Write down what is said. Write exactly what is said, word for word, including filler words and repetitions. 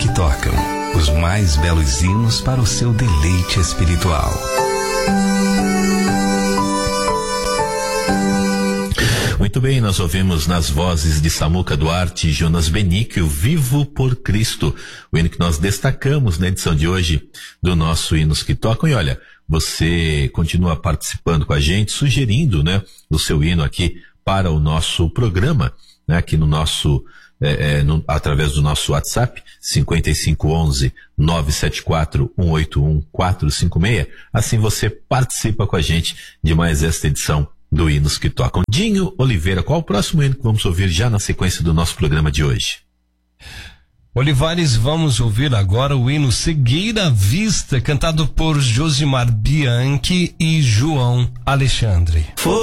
que tocam, os mais belos hinos para o seu deleite espiritual. Muito bem, nós ouvimos nas vozes de Samuca Duarte e Jonas Benício, Vivo por Cristo, o hino que nós destacamos na edição de hoje do nosso Hinos que Tocam. E olha, você continua participando com a gente, sugerindo, né, o seu hino aqui para o nosso programa, né, aqui no nosso, é, é, no, através do nosso WhatsApp, cinco cinco um um, nove sete quatro, um oito um, quatro cinco seis. Assim você participa com a gente de mais esta edição do Hinos que Tocam. Dinho Oliveira, qual o próximo hino que vamos ouvir já na sequência do nosso programa de hoje? Olivares, vamos ouvir agora o hino Seguir a Vista, cantado por Josimar Bianchi e João Alexandre. Foi